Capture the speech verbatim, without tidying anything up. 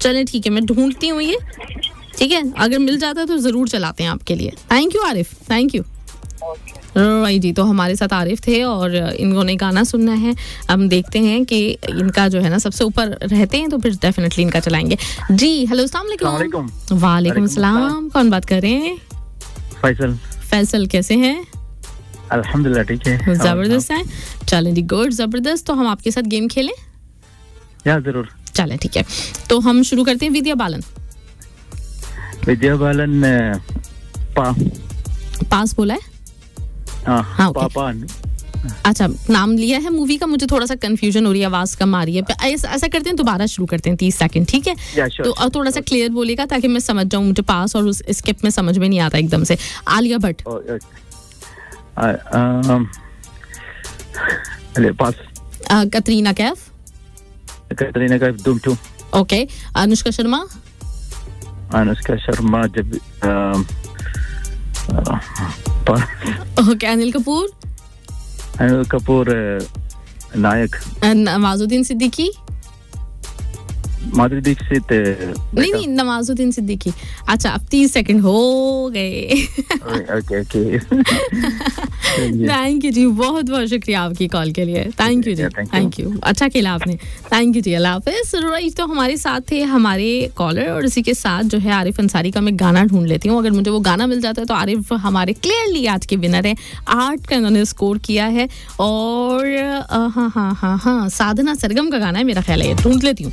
चलें ठीक है, मैं ढूंढती हूँ ये, ठीक है, अगर मिल जाता है तो ज़रूर चलाते हैं आपके लिए। Thank you Arif, thank you. Right जी, तो हमारे साथ आरिफ थे और इन्होंने गाना सुनना है। हम देखते हैं कि इनका जो है ना सबसे ऊपर रहते हैं तो फिर डेफिनेटली इनका चलाएंगे जी। हेलो, अस्सलाम वालेकुम। वालेकुम सलाम, कौन बात कर रहे हैं? फैसल। फैसल, कैसे हैं? अल्हम्दुलिल्लाह ठीक है, जबरदस्त है। चलें जी, गुड, जबरदस्त। तो हम आपके साथ गेम खेलें? या जरूर। चलें ठीक है, तो हम शुरू करते हैं। विद्या बालन। विद्या बालन पा पास बोला है? हाँ, हाँ, पापा। अच्छा, नाम लिया है मूवी का, मुझे थोड़ा सा कंफ्यूजन हो रही है, आवाज कम आ रही है। ऐसा, ऐसा करते हैं, दोबारा शुरू करते हैं, तीस सेकंड, ठीक है? sure, तो और थोड़ा सा क्लियर बोलेगा ताकि मैं समझ जाऊं, मुझे पास और उस स्किप में समझ में नहीं आता एकदम से। आलिया भट्ट। पास। कतरीना कैफ। कतरीना कैफ धूम टू। ओके। अनुष्का शर्मा। अनुष्का शर्मा जब ओके। अनिल कपूर। अनिल कपूर नायक। नवाजुद्दीन सिद्दीकी। माधुरी दीक्षित। नहीं नहीं, नवाजुद्दीन सिद्दीकी। अच्छा, अब तीस सेकंड हो गए। Okay okay. थैंक यू जी, बहुत बहुत शुक्रिया आपकी कॉल के लिए। Thank you ji, thank you, अच्छा खेला आपने। थैंक यू जी, अल्लाह हाफिज़। राइट, तो हमारे साथ थे हमारे कॉलर और इसी के साथ जो है आरिफ अंसारी का मैं गाना ढूंढ लेती हूँ। अगर मुझे वो गाना मिल जाता है तो आरिफ हमारे क्लियरली आज के विनर है। आठ का इन्होंने स्कोर किया है और हाँ हाँ हाँ हाँ साधना सरगम का गाना है मेरा ख्याल है, ढूंढ लेती हूँ।